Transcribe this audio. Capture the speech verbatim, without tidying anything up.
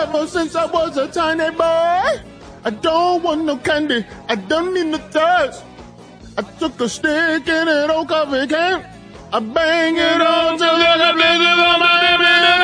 ever since I was a tiny boy. I don't want no candy, I don't need no touch. I took a stick in an old coffee can, I bang it on till I got blazes on my